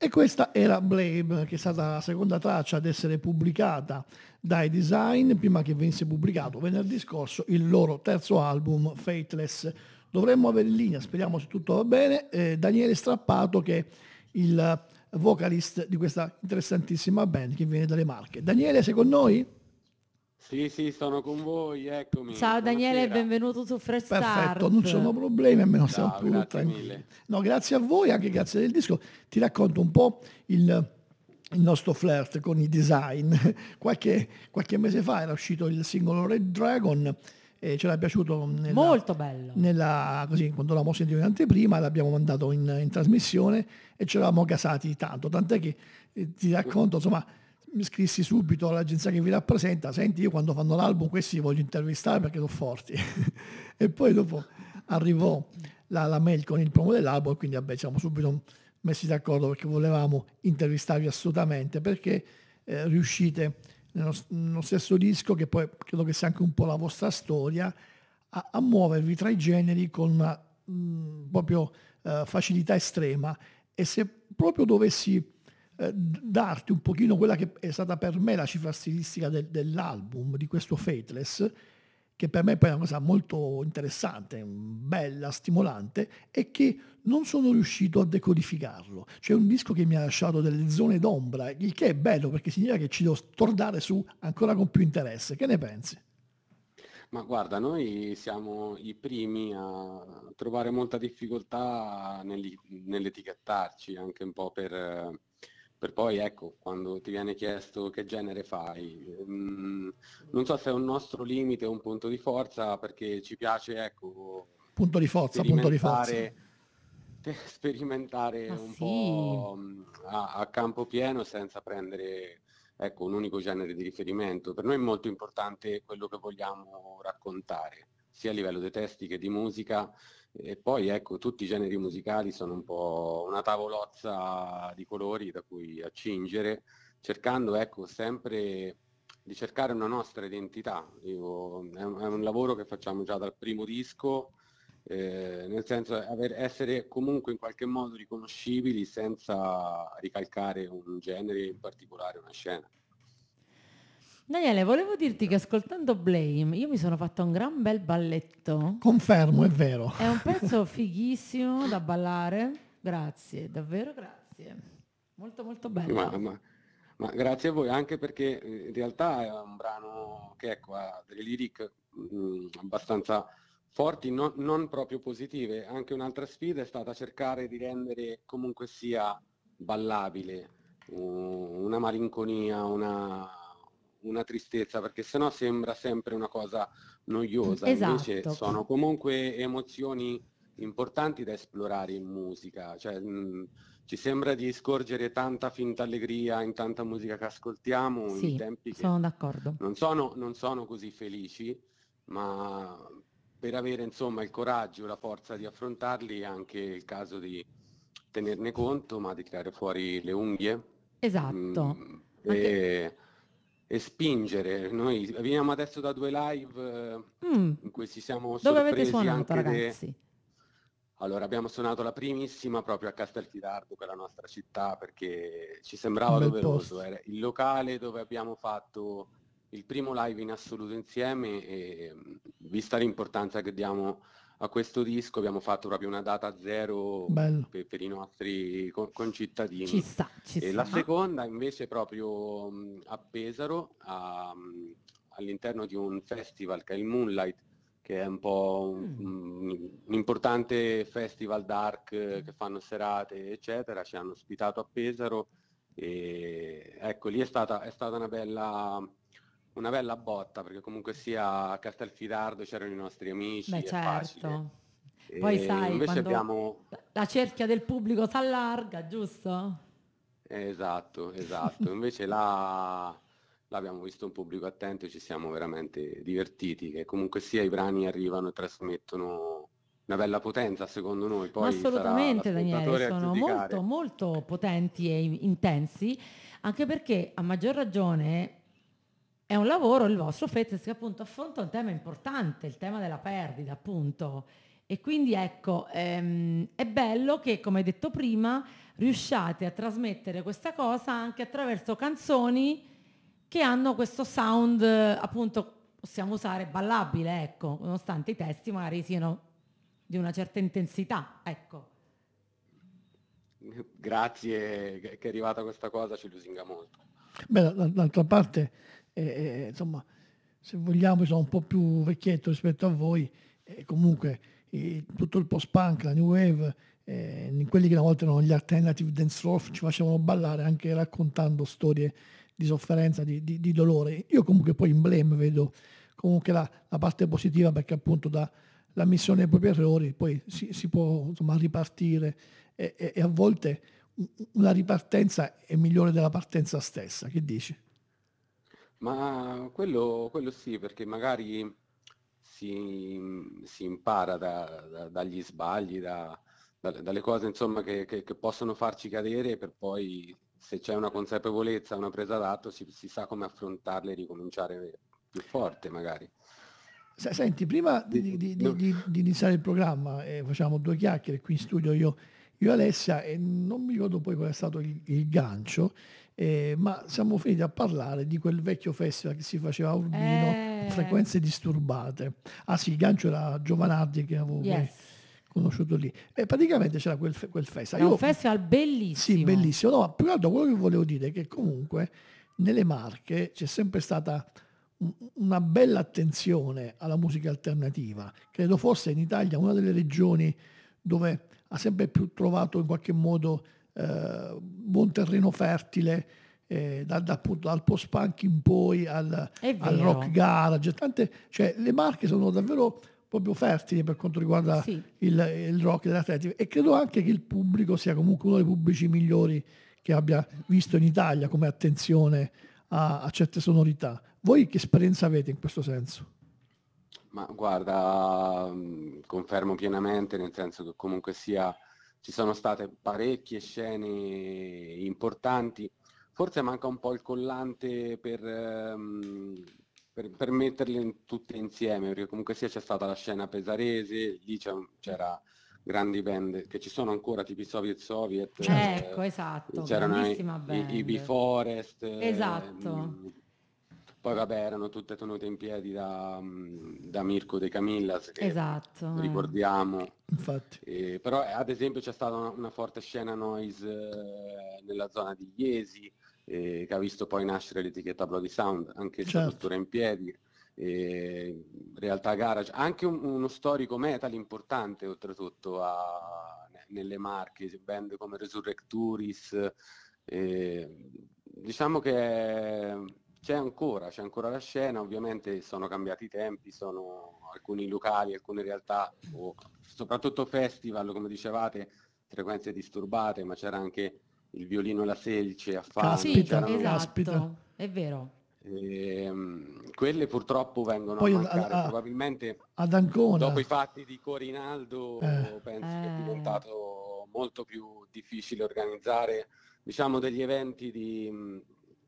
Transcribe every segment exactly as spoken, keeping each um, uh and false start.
E questa era Blame, che è stata la seconda traccia ad essere pubblicata dai Design, prima che venisse pubblicato venerdì scorso il loro terzo album, Fateless. Dovremmo avere in linea, speriamo se tutto va bene, eh, Daniele Strappato, che è il vocalist di questa interessantissima band che viene dalle Marche. Daniele, sei con noi? Sì, sì, sono con voi, eccomi, Ciao Daniele, buonasera. benvenuto su Fresh Perfetto, non ci sono Start. problemi, almeno siamo Ciao, più grazie tranquilli. mille. No, grazie a voi, anche grazie del disco. Ti racconto un po' il, il nostro flirt con i Design. Qualche, qualche mese fa era uscito il singolo Red Dragon e ce l'è piaciuto nella, Molto bello. nella, così, quando l'abbiamo sentito in anteprima, l'abbiamo mandato in, in trasmissione e ci eravamo gasati tanto, tant'è che eh, ti racconto, insomma, mi scrissi subito all'agenzia che vi rappresenta, senti, io quando fanno l'album questi li voglio intervistare perché sono forti. E poi dopo arrivò la, la mail con il promo dell'album e quindi vabbè, ci siamo subito messi d'accordo perché volevamo intervistarvi assolutamente, perché eh, riuscite nello, nello stesso disco, che poi credo che sia anche un po' la vostra storia, a, a muovervi tra i generi con una mh, proprio eh, facilità estrema. E se proprio dovessi eh, darti un pochino quella che è stata per me la cifra stilistica del- dell'album, di questo Fateless, che per me poi è una cosa molto interessante, bella, stimolante, e che non sono riuscito a decodificarlo. C'è un disco che mi ha lasciato delle zone d'ombra, il che è bello perché significa che ci devo tornare su ancora con più interesse. Che ne pensi? Ma guarda, noi siamo i primi a trovare molta difficoltà nell'i- nell'etichettarci, anche un po' per, eh, per poi, ecco, quando ti viene chiesto che genere fai. Mm, non so se è un nostro limite o un punto di forza, perché ci piace, ecco, Punto di forza, punto di forza. sperimentare per sperimentare Ma un sì, po' mh, a, a campo pieno senza prendere, ecco, un unico genere di riferimento. Per noi è molto importante quello che vogliamo raccontare, sia a livello di testi che di musica. E poi, ecco, tutti i generi musicali sono un po' una tavolozza di colori da cui accingere, cercando, ecco, sempre di cercare una nostra identità. Io- è un, è un lavoro che facciamo già dal primo disco, eh, nel senso aver, essere comunque in qualche modo riconoscibili senza ricalcare un genere, in particolare una scena. Daniele, volevo dirti che ascoltando Blame io mi sono fatta un gran bel balletto. Confermo, è vero. È un pezzo fighissimo da ballare. Grazie, davvero grazie. Molto molto Ma, bella. ma- ma grazie a voi, anche perché eh, in realtà è un brano che ecco, ha delle lyric mh, abbastanza forti, non, non proprio positive. Anche un'altra sfida è stata cercare di rendere comunque sia ballabile, uh, una malinconia, una, una tristezza, perché sennò sembra sempre una cosa noiosa. Invece Esatto. sono comunque emozioni importanti da esplorare in musica. Cioè, mh, ci sembra di scorgere tanta finta allegria in tanta musica che ascoltiamo in Sì, tempi che sono d'accordo. non sono, non sono così felici, ma per avere insomma il coraggio, la forza di affrontarli è anche il caso di tenerne conto, ma di tirare fuori le unghie Esatto. mm, Anche e, e spingere. Noi veniamo adesso da due live eh, mm, in cui ci siamo dove avete sorpresi suonato, anche de- ragazzi? allora, abbiamo suonato la primissima proprio a Castelfidardo, che è la nostra città, perché ci Un sembrava bel doveroso. posto. Era il locale dove abbiamo fatto il primo live in assoluto insieme e mh, vista l'importanza che diamo a questo disco, abbiamo fatto proprio una data zero Bello. per, per i nostri co- Ci concittadini. sta, ci E la sta. seconda invece proprio mh, a Pesaro, a- mh, all'interno di un festival che è il Moonlight, che è un po' Mm. un, un importante festival dark eh, che fanno serate, eccetera. Ci hanno ospitato a Pesaro e ecco, lì è stata, è stata una bella, una bella botta, perché comunque sia a Castelfidardo c'erano i nostri Beh, amici, è facile. certo. Poi E sai, invece quando abbiamo la cerchia del pubblico si allarga, giusto? esatto, esatto. Invece là l'abbiamo visto un pubblico attento e ci siamo veramente divertiti, che comunque sia i brani arrivano e trasmettono una bella potenza, secondo noi. Ma Poi sarà assolutamente, Daniele, l'ascoltatore a sono molto, giudicare. molto potenti e in- intensi, anche perché a maggior ragione è un lavoro, il vostro Fetez, che appunto affronta un tema importante, il tema della perdita, appunto. E quindi ecco, ehm, è bello che, come hai detto prima, riusciate a trasmettere questa cosa anche attraverso canzoni che hanno questo sound, eh, appunto, possiamo usare ballabile, ecco, nonostante i testi magari siano di una certa intensità, ecco. Grazie che che è arrivata questa cosa, ci lusinga molto. Beh, da- d'altra parte, eh, eh, insomma, se vogliamo, sono un po' più vecchietto rispetto a voi, e comunque eh, tutto il post-punk, la new wave, eh, in quelli che una volta erano gli alternative dance floor, ci facevano ballare anche raccontando storie di sofferenza, di, di- di dolore. Io comunque poi in Blame vedo comunque la, la parte positiva, perché appunto dalla missione dei propri errori poi si, si può insomma ripartire, e, e- e a volte u- una ripartenza è migliore della partenza stessa. Che dici? Ma quello, quello sì, perché magari si, si impara da- da- dagli sbagli, da- da- dalle cose insomma che, che- che possono farci cadere, per poi, se c'è una consapevolezza, una presa d'atto, si, si sa come affrontarle e ricominciare più forte magari. Se- Senti, prima di, Di- di- di- no. di- di iniziare il programma, eh, facciamo due chiacchiere qui in studio io, io e Alessia, e non mi ricordo poi qual è stato il, il gancio, eh, ma siamo finiti a parlare di quel vecchio festival che si faceva a Urbino, Eh, Frequenze Disturbate. Ah sì, il gancio era Giovanardi, che avevo poi yes, conosciuto lì. E praticamente c'era quel, fe- quel festival. era un Io, festival sì, bellissimo. bellissimo. No, ma più che altro quello che volevo dire è che comunque nelle Marche c'è sempre stata un- una bella attenzione alla musica alternativa. Credo fosse in Italia una delle regioni dove ha sempre più trovato in qualche modo eh, buon terreno fertile, eh, dal, dal, appunto, dal post-punk in poi al, È al rock vero, garage. Tante, cioè, le Marche sono davvero proprio fertili per quanto riguarda sì. il, il rock e l'atletica, e credo anche che il pubblico sia comunque uno dei pubblici migliori che abbia visto in Italia come attenzione a, a certe sonorità. Voi che esperienza avete in questo senso? Ma guarda, mh, confermo pienamente, nel senso che comunque sia, ci sono state parecchie scene importanti, forse manca un po' il collante per, ehm, per, per metterle in- tutte insieme, perché comunque sia c'è stata la scena pesarese, lì c'è un- c'era grandi band che ci sono ancora, tipo i Soviet Soviet, Certo. Ecco, eh, esatto, c'erano i, grandissima i, i band. Be-Forest, eh, Esatto. mh, poi vabbè, erano tutte tenute in piedi da, mh, da Mirko De Camillas, che Esatto, eh. ricordiamo. Infatti. Eh, però eh, ad esempio c'è stata una, una forte scena noise eh, nella zona di Iesi, eh, che ha visto poi nascere l'etichetta Bloody Sound, anch'essa Certo. tuttora in piedi. Eh, realtà garage, anche un- uno storico metal importante oltretutto a- nelle Marche, band come Resurrecturis, eh, diciamo che c'è ancora, c'è ancora la scena, ovviamente sono cambiati i tempi, sono alcuni locali, alcune realtà, o soprattutto festival, come dicevate, frequenze disturbate, ma c'era anche il violino e la selce a Fano, Sì, Caspita, c'erano caspita. esatto, è vero. ehm, quelle purtroppo vengono a Poi a- mancare, a- probabilmente ad dopo i Ancona, fatti di eh, Corinaldo penso che è Eh, diventato molto più difficile organizzare, diciamo, degli eventi di, mh,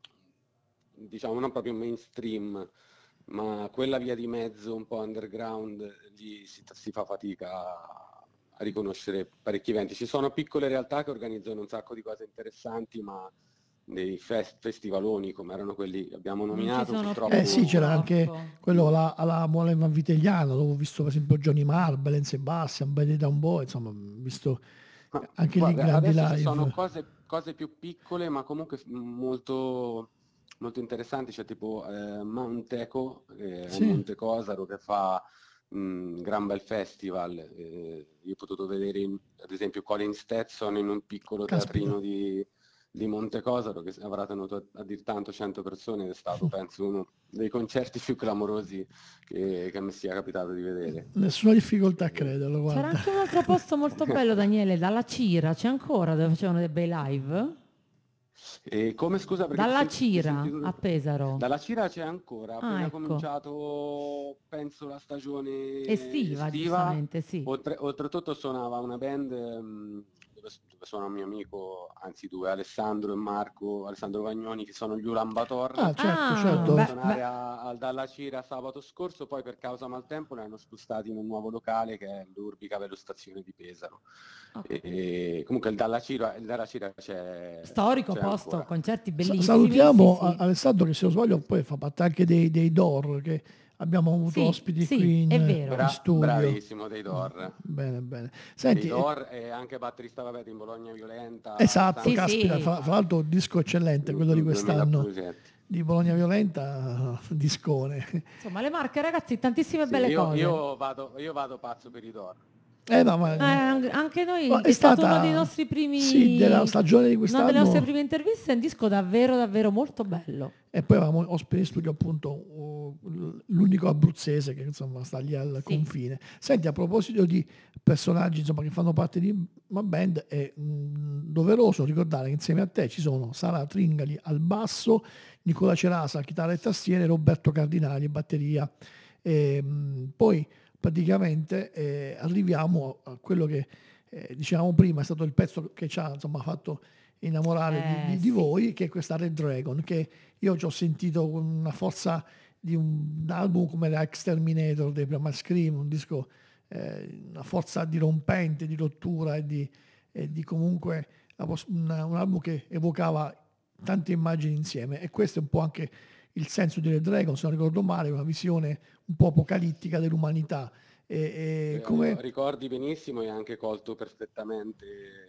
diciamo, non proprio mainstream, ma quella via di mezzo un po' underground, lì si, si fa fatica a, a riconoscere parecchi eventi. Ci sono piccole realtà che organizzano un sacco di cose interessanti, ma dei fest- festivaloni come erano quelli che abbiamo non ci nominato, sono eh più sì, c'era purtroppo anche purtroppo. quello alla, alla Mole Van Vitelliana, dove ho visto per esempio Johnny Marr, Belen Sebastian, Benny Down Boy, insomma, ho visto Ma anche lì guarda, grandi adesso ci sono live. cose, cose più piccole, ma comunque f- molto, molto interessanti. C'è tipo eh, Mount Eco, che è un Sì, Monte Cosaro che fa un gran bel festival. Eh, io ho potuto vedere in- ad esempio Colin Stetson in un piccolo caspita. teatrino di, di Monte Cosaro che avrà tenuto a, a dir tanto cento persone ed è stato, penso, uno dei concerti più clamorosi che, che mi sia capitato di vedere. Nessuna difficoltà a Eh, crederlo, C'era guarda. anche un altro posto molto bello, Daniele, dalla Cira, c'è ancora dove facevano dei bei live? E come scusa perché ti, Dalla senti- ti Cira a sentito... Pesaro. Dalla Cira c'è ancora, Ah, appena ecco. cominciato, penso, la stagione Estiva, estiva, giustamente, sì. oltre- oltretutto suonava una band, ehm, dove, dove suona un mio amico, anzi due, Alessandro e Marco, Alessandro Vagnoni, che sono gli Ulan Bator. Ah, certo, Ah, certo. Dovevano beh, suonare beh, a- al Dalla Cira sabato scorso, poi per causa maltempo li hanno spostati in un nuovo locale che è l'Urbica Velo Stazione di Pesaro. ok. E, e comunque il Dalla Cira, il Dalla Cira c'è, Storico c'è posto, ancora. concerti Sa- bellissimi, sì, salutiamo a- sì. Alessandro che se non sbaglio poi fa parte anche dei, dei D O R che abbiamo avuto Sì, ospiti sì, qui in, è in vero. Bra- studio. bravissimo, dei Mm, Dor. bene, bene. Dei Senti, eh, Dor e anche batterista, vabbè, in Bologna Violenta, esatto, Sì, Santi, caspita, sì. fra, fra l'altro un disco eccellente, quello di duemila quest'anno progetti. di Bologna Violenta, discone. Insomma, le Marche, ragazzi, tantissime Sì, belle io, cose. io vado, io vado pazzo per i Dor. Eh, no, ma Eh, Eh, an- anche no, noi, è è stato uno dei stata, nostri sì, della primi, stagione di una delle nostre quest'anno. prime interviste, è un disco davvero, davvero molto bello. E poi avevamo ospite in studio appunto uh, l'unico abruzzese che insomma sta lì al Sì, confine. Senti, a proposito di personaggi insomma, che fanno parte di una band, è mh, doveroso ricordare che insieme a te ci sono Sara Tringali al basso, Nicola Cerasa chitarra e tastiere, Roberto Cardinali batteria. E, mh, poi praticamente eh, arriviamo a quello che eh, dicevamo prima, è stato il pezzo che ci ha insomma, fatto innamorare di, eh di- di sì. voi, che è questa Red Dragon, che io ci ho sentito con una forza di un, un album come la Exterminator dei Primal Scream, un disco, eh, una forza dirompente, di rottura e di, e di comunque la pos- una- un album che evocava tante immagini insieme, e questo è un po' anche il senso di Red Dragon, se non ricordo male, una visione un po' apocalittica dell'umanità. E, e Eh, ric- come ricordi benissimo e hai anche colto perfettamente,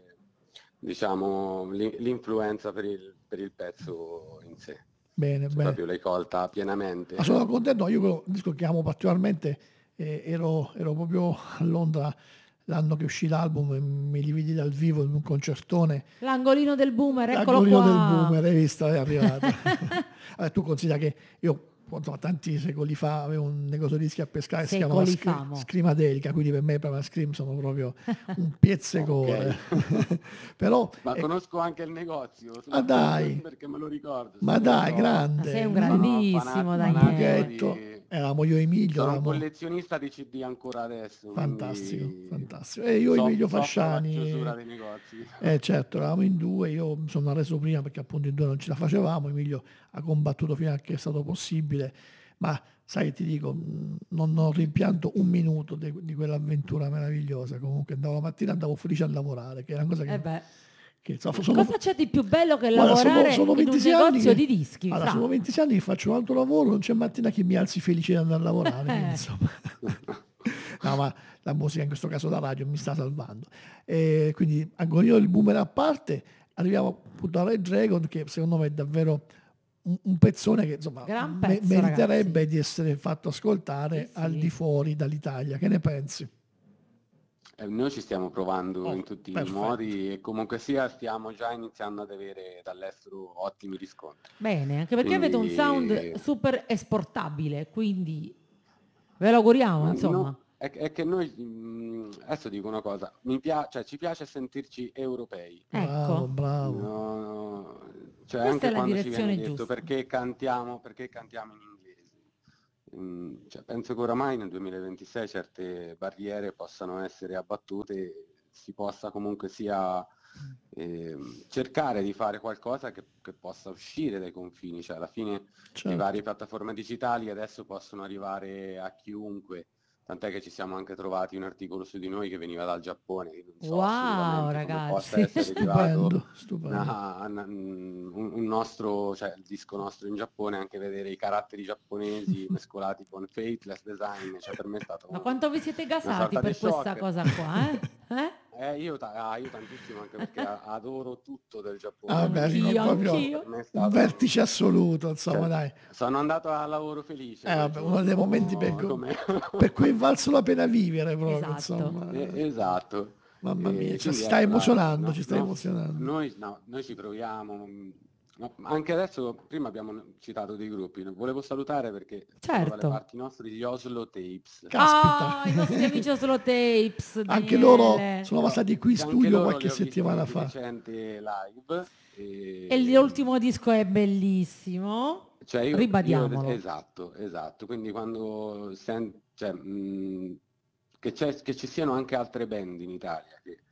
diciamo, l'in- l'influenza per il, per il pezzo in sé. bene, Cioè bene. proprio l'hai colta Ma pienamente. sono contento, io quello disco che amo particolarmente, eh, ero, ero proprio a Londra l'anno che uscì l'album e mi li vidi dal vivo in un concertone. L'angolino del boomer, eccolo L'angolino del qua. boomer, hai visto? È arrivato. Vabbè, tu considera che io insomma, tanti secoli fa avevo un negozio di dischi a Pescara che si chiamava Secoli Scri- famo. Scrimadelica, quindi per me Primal Scream sono proprio un pizzicore. Ok. Però, Ma ecco, conosco anche il negozio, ma dai, perché me lo ricordo, ma sì, lo dai, so. Ma sei un grande, Sono lì, grandissimo, fanat- un fanatico Daniele. buchetto, di... eravamo io e Emilio, Sono un eravamo collezionista di C D ancora adesso, fantastico, quindi fantastico. E io e soff- Emilio soffro la Fasciani, chiusura dei negozi. eh, certo, eravamo in due, io mi sono arreso prima perché appunto in due non ce la facevamo, Emilio ha combattuto fino a che è stato possibile, ma sai, ti dico, mh, non ho rimpianto un minuto de- di quell'avventura meravigliosa. Comunque andavo la mattina, andavo felice a lavorare, che è una cosa Eh che, beh, che insomma, sono, cosa c'è di più bello che guarda, sono, lavorare sono in un ventisei anni negozio che, di dischi, allora, Fra? sono ventisei anni che faccio un altro lavoro, non c'è mattina che mi alzi felice di andare a lavorare, quindi, Eh, insomma. No, ma la musica in questo caso la radio mi sta salvando. E quindi agonia del boomer a parte, arriviamo appunto a Red Dragon, che secondo me è davvero un, un pezzone che insomma gran me- pezzo, meriterebbe ragazzi. di essere fatto ascoltare Sì, al sì. di fuori dall'Italia. Che ne pensi? Eh, Noi ci stiamo provando Oh, in tutti i perfetto. modi e comunque sia stiamo già iniziando ad avere dall'estero ottimi riscontri. Bene, anche perché avete un sound Quindi super esportabile, quindi ve lo auguriamo, ma insomma. no, è, è che noi, mh, adesso dico una cosa, mi pia- cioè, ci piace sentirci europei. Bravo, Ecco, bravo. No, cioè questa è anche la quando ci viene direzione detto giusta. perché cantiamo, perché cantiamo in inglese. Mm, cioè, penso che oramai nel duemilaventisei certe barriere possano essere abbattute, e si possa comunque sia ehm, cercare di fare qualcosa che, che possa uscire dai confini, cioè alla fine le Certo. varie piattaforme digitali adesso possono arrivare a chiunque, tant'è che ci siamo anche trovati un articolo su di noi che veniva dal Giappone, che non so Wow, assolutamente come possa ragazzi. essere arrivato Stupendo, stupendo. una- una- un, un nostro, cioè il disco nostro in Giappone, anche vedere i caratteri giapponesi mescolati con Fateless Design, cioè per me è stato Ma un- quanto vi siete una gasati sorta di per questa shock. cosa qua, eh? Eh? Eh, io, ta- ah, io tantissimo, anche perché a- adoro tutto del Giappone, Ah, vabbè, quindi Anch'io, proprio per anch'io. me è un stato... vertice assoluto, insomma, cioè, dai. sono andato a lavoro felice Eh, quel vabbè, uno dei giorno, momenti per, come... per cui è valso la pena vivere proprio, Esatto. insomma. Eh, esatto. Mamma mia, E cioè, quindi si sta ecco, la, emozionando, no- ci sta no- emozionando. noi, no, noi ci proviamo, mm, no, anche adesso, prima abbiamo citato dei gruppi, volevo salutare perché sono dalle Certo. parti nostre gli Oslo Tapes. Caspita. Ah, i nostri amici Oslo Tapes, Anche loro Daniele. sono Io- passati qui in che anche studio loro qualche li ho visti settimana di fa. recente live. E, E l'ultimo disco è bellissimo. cioè io, io- Ribadiamolo. esatto, esatto. Quindi quando sen- cioè, mh, che, c'è- che ci siano anche altre band in Italia che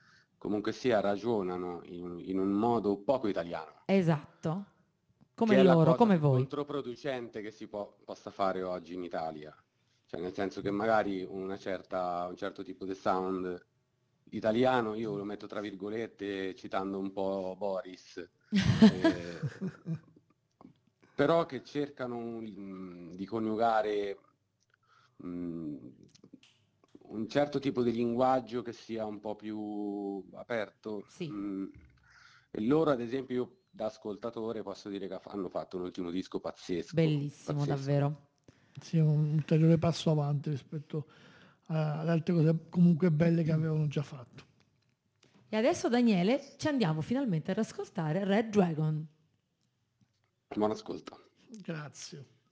comunque sia ragionano in, in un modo poco italiano. Esatto, come Che è la loro, cosa come più voi. controproducente che si può- possa fare oggi in Italia. Cioè, nel senso che magari una certa, un certo tipo di sound italiano, io lo metto tra virgolette citando un po' Boris, eh, però che cercano mm, di coniugare mm, un certo tipo di linguaggio che sia un po' più aperto. Sì, mm, E loro, ad esempio, io da ascoltatore posso dire che hanno fatto un ultimo disco pazzesco, bellissimo pazzesco. davvero. Sì, un ulteriore passo avanti rispetto a- ad altre cose comunque belle che avevano già fatto. E adesso Daniele ci andiamo finalmente ad ascoltare Red Dragon. Buon ascolto. Grazie.